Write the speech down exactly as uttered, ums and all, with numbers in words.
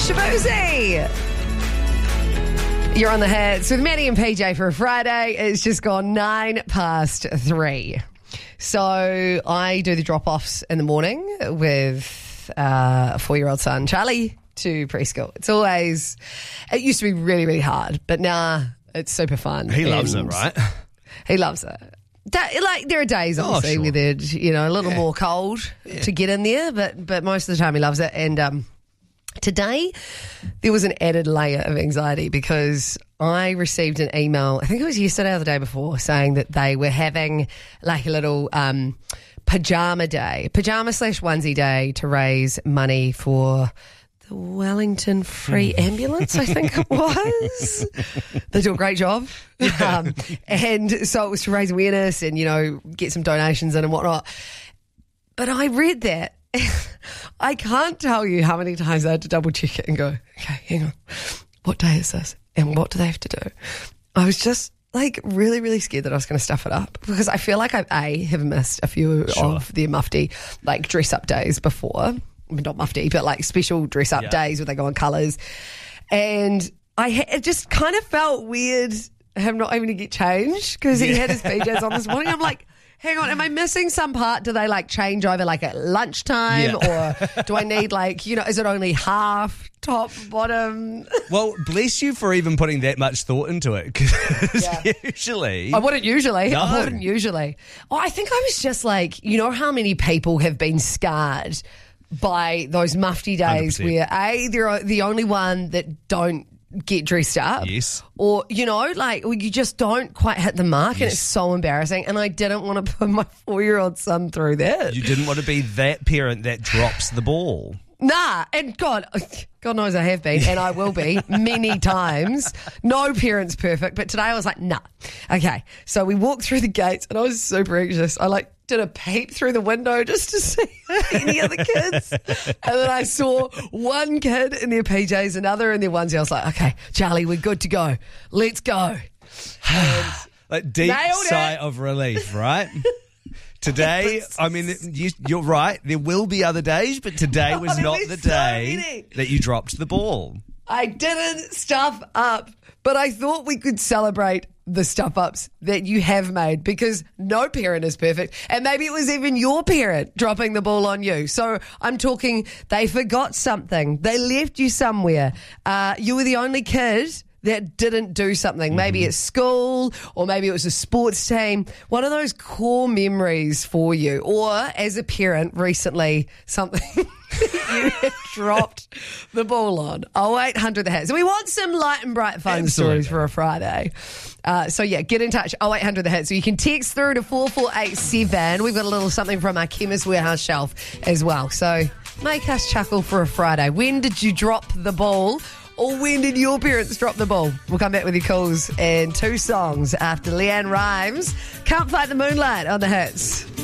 Shaboozey. You're on the hits with Maddie and P J for a Friday. It's just gone nine past three. So I do the drop-offs in the morning with uh, a four-year-old son, Charlie, to preschool. It's always, it used to be really, really hard, but now it's super fun. He loves it, right? He loves it. Da- like there are days, obviously, oh, sure. where they're, you know, a little yeah. more cold yeah. to get in there, but but most of the time he loves it. And um, today there was an added layer of anxiety because I received an email, I think it was yesterday or the day before, saying that they were having like a little um, pajama day, pajama slash onesie day to raise money for the Wellington Free Ambulance, I think it was. They do a great job. Um, and so it was to raise awareness and, you know, get some donations in and whatnot. But I read that. I can't tell you how many times I had to double check it and go, okay, hang on. What day is this? And what do they have to do? I was just like really, really scared that I was going to stuff it up because I feel like I A, have missed a few Sure. of their mufti like dress up days before. I mean, not mufti, but like special dress up Yeah. days where they go on colours. And I ha- it just kind of felt weird him not even to get changed because he had his P Js on this morning. I'm like, hang on, am I missing some part? Do they like change over like at lunchtime Yeah. or do I need like, you know, is it only half, top, bottom? Well, bless you for even putting that much thought into it because Yeah. usually... I wouldn't usually. No. I wouldn't usually. Oh, I think I was just like, you know how many people have been scarred by those mufti days one hundred percent. where A, they're the only one that don't get dressed up. Yes. Or, you know, like you just don't quite hit the mark and Yes. it's so embarrassing. And I didn't want to put my four-year-old son through that. You didn't want to be that parent that drops the ball. Nah, and God, God knows I have been, and I will be many times. No parent's perfect, but today I was like, nah. Okay, so we walked through the gates, and I was super anxious. I like did a peep through the window just to see any other kids, and then I saw one kid in their P Js, another in their onesie. I was like, okay, Charlie, we're good to go. Let's go. And Like deep Nailed sigh it. of relief, right? Today, I mean, you, you're right. There will be other days, but today was there'll not be the so day many. that you dropped the ball. I didn't stuff up, but I thought we could celebrate the stuff ups that you have made because no parent is perfect. And maybe it was even your parent dropping the ball on you. So I'm talking, they forgot something. They left you somewhere. Uh, you were the only kid that didn't do something. Maybe at school or maybe it was a sports team. One of those core memories for you. Or as a parent recently, something you have dropped the ball on. oh eight hundred the hits. We want some light and bright fun Absolutely. stories for a Friday. Uh, so yeah, get in touch. oh eight hundred the hits. So you can text through to four four eight seven. We've got a little something from our Chemist Warehouse shelf as well. So make us chuckle for a Friday. When did you drop the ball? Or when did your parents drop the ball? We'll come back with your calls and two songs after Leanne Rimes. Can't Fight the Moonlight on the hits.